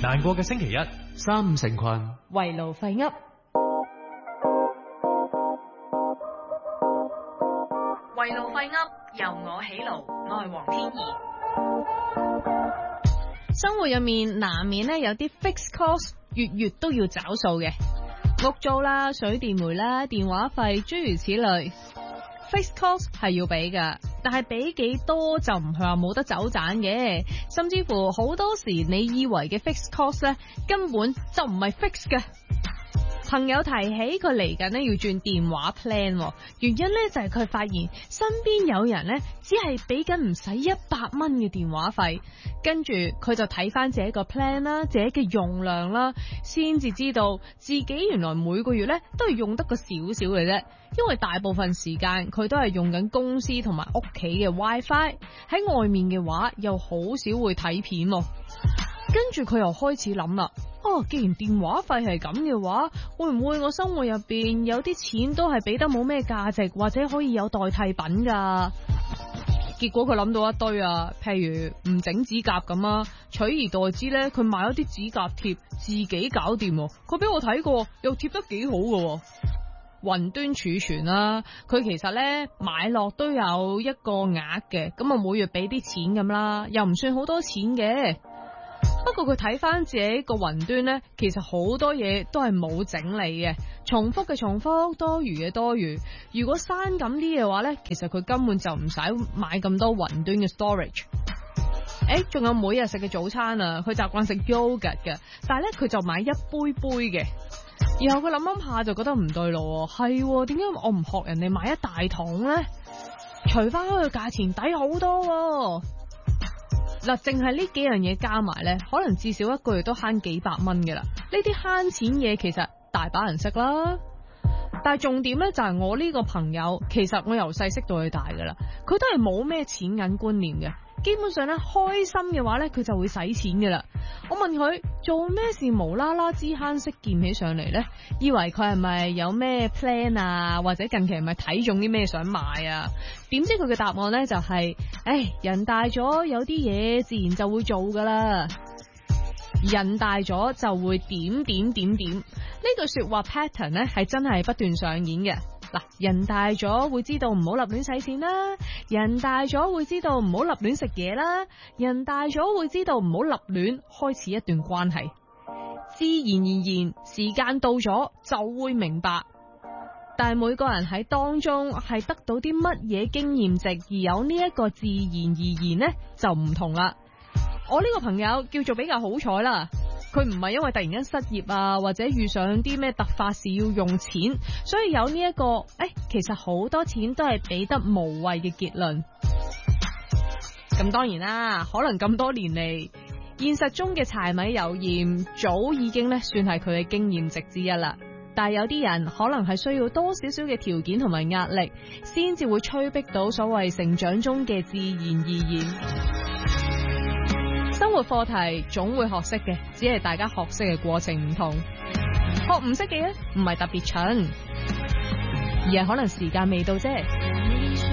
難過嘅星期一，三五成群， 圍爐廢噏。圍爐廢噏，由我起爐，我係黃天怡。生活入面難免咧有啲 fixed cost，月都要找數嘅，屋租啦、水電煤啦、電話費諸如此類。fixed cost 係要俾噶，但係俾幾多就唔係話冇得走盞嘅，甚至乎好多時你以為嘅 fixed cost 咧根本就唔係 fixed 嘅。朋友提起佢嚟緊咧要轉電話 plan， 原因咧就係佢發現身邊有人咧只係俾緊唔使100蚊嘅電話費，跟住佢就睇翻自己個 plan 啦，自己嘅用量啦，先至知道自己原來每個月咧都係用得個少少嘅啫，因為大部分時間佢都係用緊公司同埋屋企嘅 WiFi， 喺外面嘅話又好少會睇片，跟住佢又開始諗啦。既然電話費係咁嘅話，會唔會我生活入邊有啲錢都係俾得冇咩價值，或者可以有代替品噶？結果佢諗到一堆啊，譬如唔整指甲咁啊，取而代之咧，佢買咗啲指甲貼自己搞掂，佢俾我睇過，又貼得幾好噶。雲端儲存啦，佢其實咧買落都有一個額嘅，咁啊每月俾啲錢咁啦，又唔算好多錢嘅。不過佢睇翻自己個雲端呢，其實好多嘢都係冇整理嘅，重複嘅重複，多餘嘅多餘。如果刪咁啲嘅話呢，其實佢根本就唔使買咁多雲端嘅 storage。仲有每日食嘅早餐啊，佢習慣食 yogurt 嘅，但係呢，佢就買一杯杯嘅。然後佢諗下就覺得唔對路，係點解我唔學人哋買一大桶呢？除翻開個價錢抵好多。嗱，淨係呢幾樣嘢加埋呢，可能至少一個月都慳幾百蚊嘅啦。呢啲慳錢嘢其實大把人識啦，但係重點呢，就係我呢個朋友，其實我由細識到佢大噶啦，佢都係冇咩錢銀觀念嘅。基本上呢，開心嘅話呢，佢就會使錢噶啦。我問佢做咩事無啦啦知慳識儉起上嚟呢？以為佢係咪有咩 plan 啊，或者近期係咪睇中啲咩想買啊？點知佢嘅答案呢，就係，人大咗有啲嘢自然就會做噶啦。人大咗就會點點點點，呢句說話 pattern 呢係真係不斷上演嘅。嗱，人大咗會知道唔好立亂使錢啦，人大咗會知道唔好立亂食嘢啦，人大咗會知道唔好立亂開始一段關係。自然而然，時間到咗就會明白。但係每個人喺當中係得到啲乜嘢經驗值，而有呢一個自然而然呢，就唔同啦。我呢個朋友叫做比較好彩啦。佢唔係因為突然間失業啊，或者遇上啲咩突發事要用錢，所以有呢一個其實好多錢都係俾得無謂嘅結論。咁當然啦，可能咁多年嚟，現實中嘅柴米油鹽早已經咧算係佢嘅經驗值之一啦。但係有啲人可能係需要多少少嘅條件同埋壓力，先至會催逼到所謂成長中嘅自然而然。生活課題總會學識嘅，只係大家學識嘅過程唔同。學唔識嘅咧，唔係特別蠢，而係可能時間未到啫。